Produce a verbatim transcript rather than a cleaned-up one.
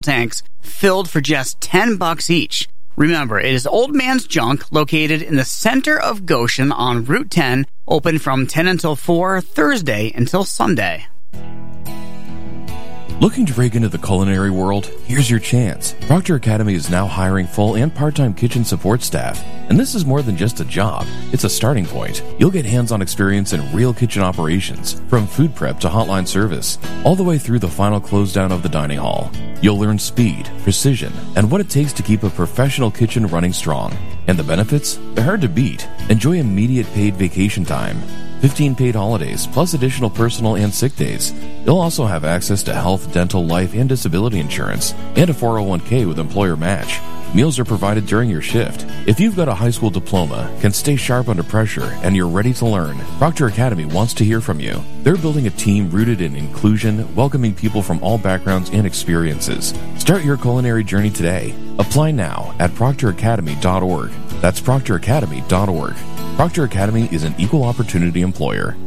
tanks filled for just ten bucks each. Remember, it is Old Man's Junk, located in the center of Goshen on Route ten, open from ten until four, Thursday until Sunday. Looking to break into the culinary world? Here's your chance. Proctor Academy is now hiring full and part-time kitchen support staff. And this is more than just a job. It's a starting point. You'll get hands-on experience in real kitchen operations, from food prep to hotline service, all the way through the final close down of the dining hall. You'll learn speed, precision, and what it takes to keep a professional kitchen running strong. And the benefits? They're hard to beat. Enjoy immediate paid vacation time, fifteen paid holidays, plus additional personal and sick days. You'll also have access to health, dental, life, and disability insurance, and a four oh one k with employer match. Meals are provided during your shift. If you've got a high school diploma, can stay sharp under pressure, and you're ready to learn, Proctor Academy wants to hear from you. They're building a team rooted in inclusion, welcoming people from all backgrounds and experiences. Start your culinary journey today. Apply now at proctor academy dot org. That's proctor academy dot org. Proctor Academy is an equal opportunity employer.